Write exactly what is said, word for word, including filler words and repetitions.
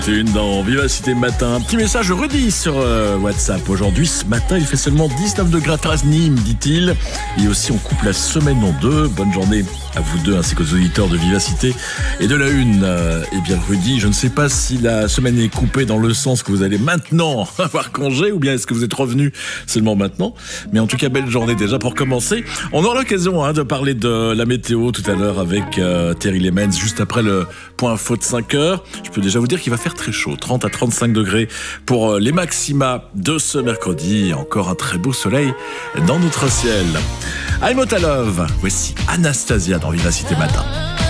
C'est une dans Vivacité Matin. Un petit message Rudy sur euh, WhatsApp. Aujourd'hui, ce matin, il fait seulement dix-neuf degrés à Trasny, me dit-il. Et aussi, on coupe la semaine en deux. Bonne journée à vous deux, ainsi qu'aux auditeurs de Vivacité et de la Une. Euh, eh bien, Rudy, je ne sais pas si la semaine est coupée dans le sens que vous allez maintenant avoir congé, ou bien est-ce que vous êtes revenu seulement maintenant. Mais en tout cas, belle journée déjà pour commencer. On aura l'occasion hein, de parler de la météo tout à l'heure avec euh, Terry Lemens, juste après le point info de cinq heures. Je peux déjà vous dire qu'il va faire très chaud, trente à trente-cinq degrés pour les maxima de ce mercredi. Et encore un très beau soleil dans notre ciel. I'm Not Love, voici Anastasia dans Vivacité Matin.